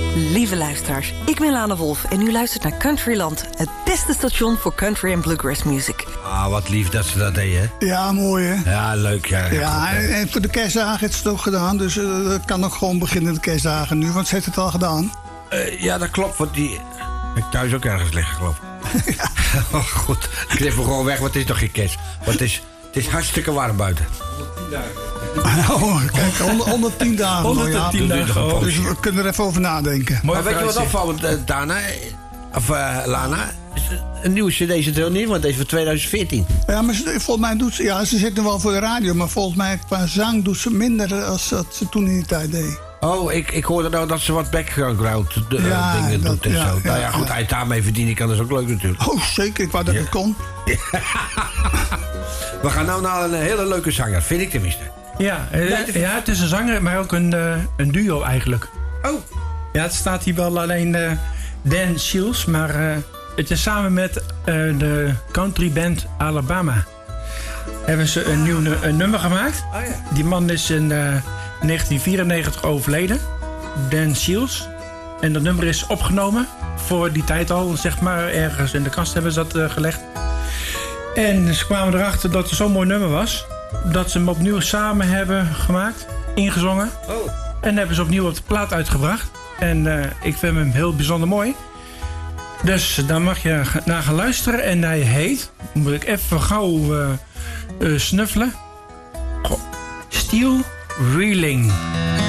Lieve luisteraars, ik ben Lana Wolf en u luistert naar Countryland, het beste station voor country en bluegrass music. Ah, wat lief dat ze dat deden, hè? Ja, mooi, hè? Ja, leuk. Ja, en voor de kerstdagen heeft ze het ook gedaan, dus dat kan ook gewoon beginnen de kerstdagen nu, want ze heeft het al gedaan. Ja, dat klopt, want die... Ik thuis ook ergens liggen, geloof ik. Ja. Oh, goed, ik knip hem gewoon weg, want het is nog geen kerst. Want het is hartstikke warm buiten. 110 dagen. Oh, kijk, 110 dagen. 110 dagen. Oh, dus we kunnen er even over nadenken. Maar weet je wat opvallend, Dana? Of Lana? Een nieuwe cd is het heel niet, want deze is van 2014. Ja, maar volgens mij doet ze... Ja, ze zit nu wel voor de radio, maar volgens mij qua zang doet ze minder als dat ze toen in die tijd deed. Oh, ik hoorde nou dat ze wat background dingen doet en zo. Nou ja, goed, hij daarmee verdienen kan, dat is ook leuk natuurlijk. Oh, zeker. Ik wou dat het kon. We gaan nou naar een hele leuke zanger, vind ik tenminste. Ja, het is een zanger, maar ook een duo eigenlijk. Oh. Ja, het staat hier wel alleen Dan Shields, maar het is samen met de countryband Alabama. Hebben ze een nieuw nummer gemaakt. Oh, ja. Die man is in 1994 overleden, Dan Shields. En dat nummer is opgenomen voor die tijd al, zeg maar, ergens in de kast hebben ze dat gelegd. En ze kwamen erachter dat het zo'n mooi nummer was, dat ze hem opnieuw samen hebben gemaakt, ingezongen. Oh. En hebben ze opnieuw op de plaat uitgebracht. En ik vind hem heel bijzonder mooi. Dus daar mag je naar gaan luisteren. En hij heet, moet ik even gauw snuffelen. Steel Reeling.